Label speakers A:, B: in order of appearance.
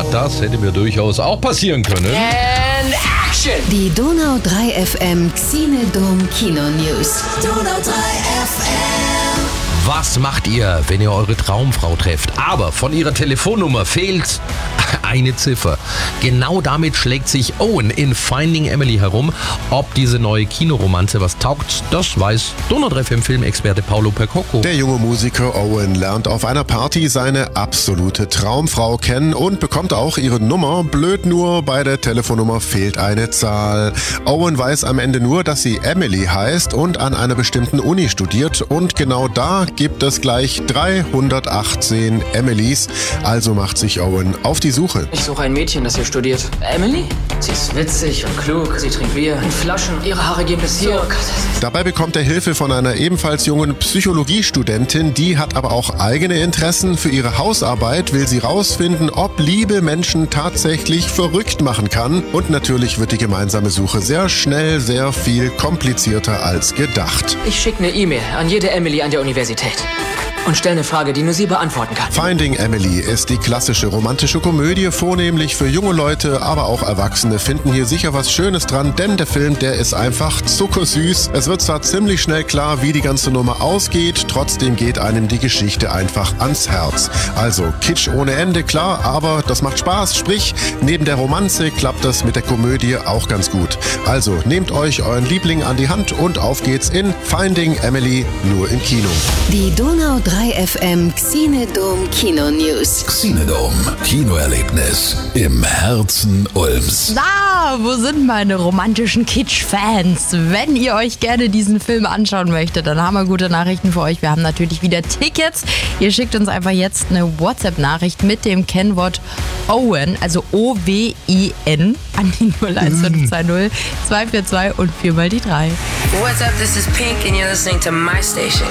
A: das hätte mir durchaus auch passieren können.
B: And action!
C: Die Donau 3 FM Xenodome Kino News.
D: Donau 3 FM.
A: Was macht ihr, wenn ihr eure Traumfrau trefft, aber von ihrer Telefonnummer fehlt eine Ziffer? Genau damit schlägt sich Owen in Finding Emily herum. Ob diese neue Kinoromanze was taugt, das weiß Donau 3 FM Filmexperte Paolo Percocco.
E: Der junge Musiker Owen lernt auf einer Party seine absolute Traumfrau kennen und bekommt auch ihre Nummer. Blöd nur, bei der Telefonnummer fehlt eine Zahl. Owen weiß am Ende nur, dass sie Emily heißt und an einer bestimmten Uni studiert. Und genau da gibt es gleich 318 Emilys. Also macht sich Owen auf die Suche.
B: Ich suche ein Mädchen, das hier studiert. Emily? Sie ist witzig und klug. Sie trinkt Bier in Flaschen. Ihre Haare gehen bis hier. Oh Gott.
E: Dabei bekommt er Hilfe von einer ebenfalls jungen Psychologiestudentin. Die hat aber auch eigene Interessen. Für ihre Hausarbeit will sie rausfinden, ob Liebe Menschen tatsächlich verrückt machen kann. Und natürlich wird die gemeinsame Suche sehr schnell sehr viel komplizierter als gedacht.
B: Ich schicke eine E-Mail an jede Emily an der Universität und stelle eine Frage, die nur sie beantworten kann.
E: Finding Emily ist die klassische romantische Komödie, vornehmlich für junge Leute, aber auch Erwachsene finden hier sicher was Schönes dran, denn der Film, der ist einfach zuckersüß. Es wird zwar ziemlich schnell klar, wie die ganze Nummer ausgeht, trotzdem geht einem die Geschichte einfach ans Herz. Also Kitsch ohne Ende, klar, aber das macht Spaß, sprich, neben der Romanze klappt das mit der Komödie auch ganz gut. Also nehmt euch euren Liebling an die Hand und auf geht's in Finding Emily, nur im Kino.
C: Die Donau 3 FM Xenodome Kino News.
D: Xenodome Kinoerlebnis im Herzen Ulms.
F: Na, wo sind meine romantischen Kitsch-Fans? Wenn ihr euch gerne diesen Film anschauen möchtet, dann haben wir gute Nachrichten für euch. Wir haben natürlich wieder Tickets. Ihr schickt uns einfach jetzt eine WhatsApp-Nachricht mit dem Kennwort Owen, also O-W-I-N, an die 01520 242 und 4 mal die 3.
G: What's up, this is Pink and you're listening to my station.